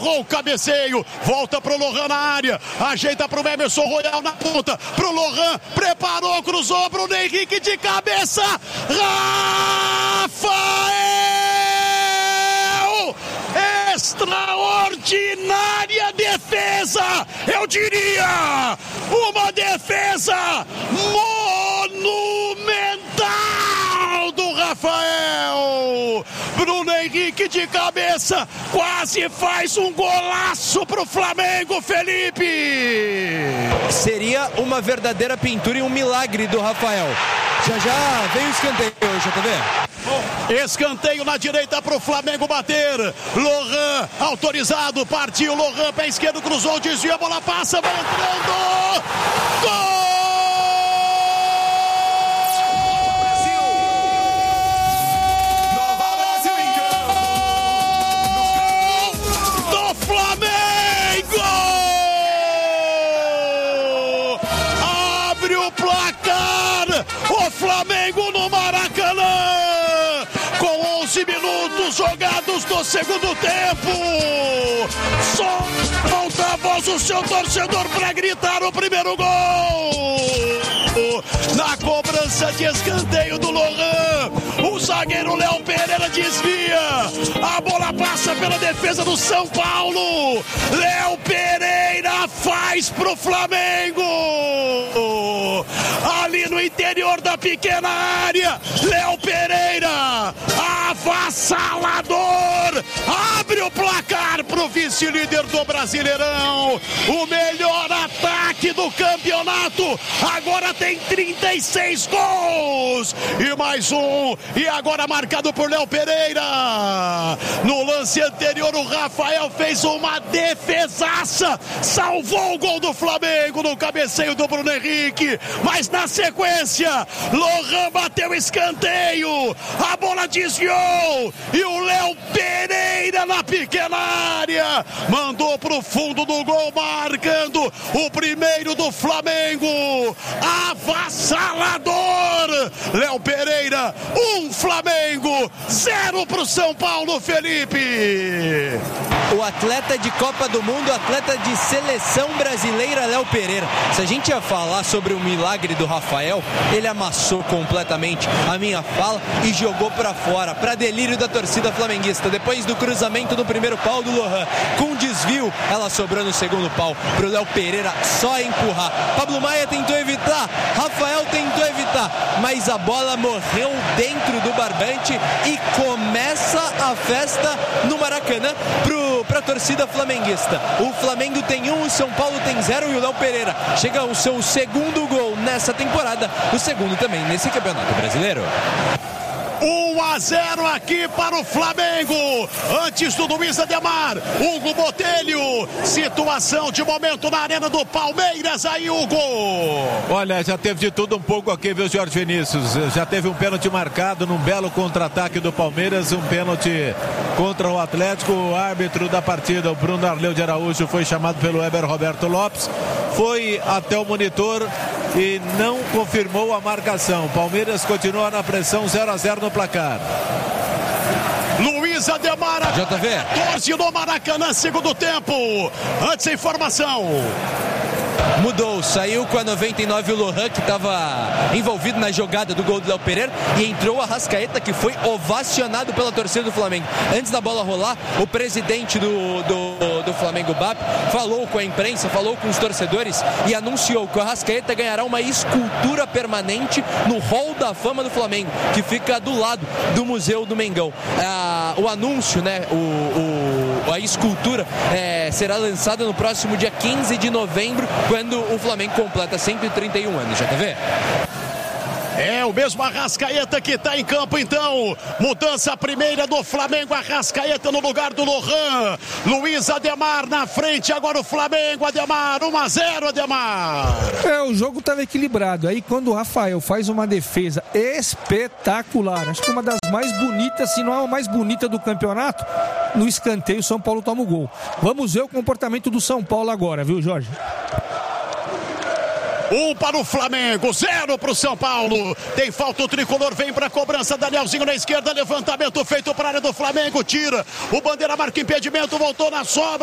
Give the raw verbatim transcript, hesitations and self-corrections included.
errou o cabeceio, volta pro Lohan na área, ajeita pro Emerson Royal na ponta, pro Lohan, preparou, cruzou pro Henrique de cabeça, Rafael! Extraordinária defesa, eu diria, uma defesa monumental do Rafael. Bruno Henrique de cabeça quase faz um golaço pro Flamengo, Felipe. Seria uma verdadeira pintura e um milagre do Rafael. Já já vem o escanteio hoje, tá vendo? Escanteio na direita pro Flamengo bater. Lohan autorizado, partiu Lohan, pé esquerdo, cruzou, desvia, a bola passa, vai entrando. Gol! Flamengo no Maracanã, com onze minutos jogados do segundo tempo. Só falta a voz do seu torcedor para gritar o primeiro gol. Na cobrança de escanteio do Lohan, o zagueiro Léo Pereira desvia. A bola passa pela defesa do São Paulo. Léo Pereira faz pro Flamengo. Ali no interior da pequena área, Léo Pereira, avassalador, abre o placar pro vice-líder do Brasileirão. O melhor ataque do campeonato, agora tem trinta e seis gols. E mais um, e agora marcado por Léo Pereira. No lance anterior, o Rafael fez uma defesaça, salvou o gol do Flamengo no cabeceio do Bruno Henrique. Mas na sequência, Lohan bateu escanteio, a bola desviou e o Léo Pereira na pequena área mandou pro fundo do gol, marcando o primeiro do Flamengo. Avassalador Léo Pereira, um Flamengo, zero pro São Paulo, Felipe. O atleta de Copa do Mundo, atleta de seleção brasileira, Léo Pereira. Se a gente ia falar sobre o milagre do Rafael, ele amassou completamente a minha fala e jogou pra fora, pra delírio da torcida flamenguista. Depois do cruzamento do primeiro pau do Lohan, com desvio, ela sobrou no segundo pau pro Léo Pereira só empurrar. Pablo Maia tentou evitar, Rafael tentou evitar, mas a bola morreu dentro do barbante e começa a festa no Maracanã pro, pra torcida flamenguista. O Flamengo tem um, o São Paulo tem zero e o Léo Pereira chega ao seu segundo gol nessa temporada, o segundo também nesse Campeonato Brasileiro. um a zero aqui para o Flamengo. Antes do Luiz Ademar, Hugo Botelho. Situação de momento na arena do Palmeiras. Aí, Hugo. Olha, já teve de tudo um pouco aqui, viu, Jorge Vinícius? Já teve um pênalti marcado num belo contra-ataque do Palmeiras. Um pênalti contra o Atlético. O árbitro da partida, o Bruno Arleu de Araújo, foi chamado pelo Weber Roberto Lopes. Foi até o monitor e não confirmou a marcação. Palmeiras continua na pressão, zero a zero no placar. Luiz Ademar, J V. quatorze no Maracanã, segundo tempo. Antes a informação. Mudou, saiu com a noventa e nove o Lohan, que estava envolvido na jogada do gol do Léo Pereira, e entrou a Arrascaeta, que foi ovacionado pela torcida do Flamengo. Antes da bola rolar, o presidente do, do, do Flamengo, B A P, falou com a imprensa, falou com os torcedores e anunciou que o Arrascaeta ganhará uma escultura permanente no Hall da Fama do Flamengo, que fica do lado do Museu do Mengão. Ah, o anúncio, né, o, o, a escultura é, será lançada no próximo dia quinze de novembro, quando o Flamengo completa cento e trinta e um anos. Já tá vendo? É o mesmo Arrascaeta que está em campo, então. Mudança primeira do Flamengo. Arrascaeta no lugar do Lohan. Luiz Ademar na frente. Agora o Flamengo. Ademar, um a zero, Ademar. É, o jogo estava equilibrado. Aí quando o Rafael faz uma defesa espetacular, acho que uma das mais bonitas, se não é a mais bonita do campeonato, no escanteio o São Paulo toma o gol. Vamos ver o comportamento do São Paulo agora, viu, Jorge? Um para o Flamengo, zero para o São Paulo. Tem falta, o tricolor vem para a cobrança. Danielzinho na esquerda, levantamento feito para a área do Flamengo, tira. O bandeira marca impedimento, voltou na sobra.